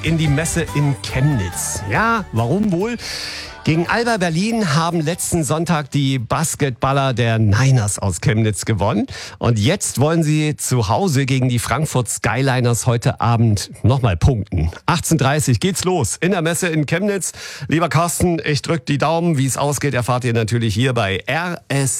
In die Messe in Chemnitz. Ja, warum wohl? Gegen Alba Berlin haben letzten Sonntag die Basketballer der Niners aus Chemnitz gewonnen. Und jetzt wollen sie zu Hause gegen die Frankfurt Skyliners heute Abend nochmal punkten. 18:30 geht's los in der Messe in Chemnitz. Lieber Carsten, ich drück die Daumen. Wie es ausgeht, erfahrt ihr natürlich hier bei RS